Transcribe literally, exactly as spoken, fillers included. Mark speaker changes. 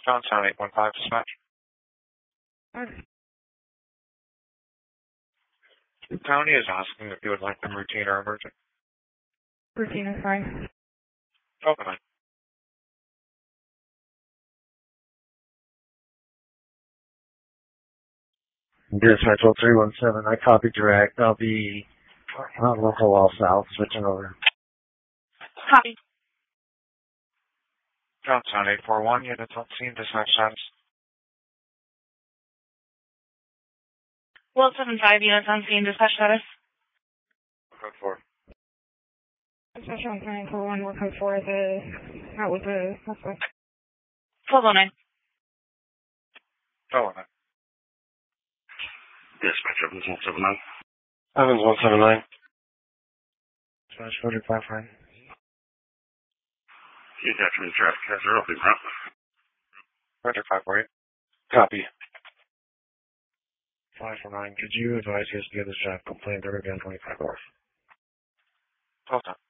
Speaker 1: Johnstown eight one five dispatch. The county is asking if you would like them routine or emergent.
Speaker 2: Routine is fine.
Speaker 1: Okay.
Speaker 3: Dispatch oh three one seven, I copy direct. I'll be on local all south, switching over.
Speaker 2: Copy.
Speaker 1: Johnstown eight four one, units on scene, dispatch status.
Speaker 2: Well, seven five units on scene, dispatch status.
Speaker 1: Code four.
Speaker 2: Dispatch on nine four one, we're code four, the, that was the, that's what. twelve oh nine.
Speaker 1: Oh, okay.
Speaker 4: Dispatch Evans one seven nine.
Speaker 3: Evans one seven nine.
Speaker 1: Dispatch code five nine.
Speaker 4: You attachment traffic hazard open route.
Speaker 1: Roger five four eight.
Speaker 3: Copy.
Speaker 1: five four nine, could you advise us to get this job complaint there again twenty-five hours? Okay.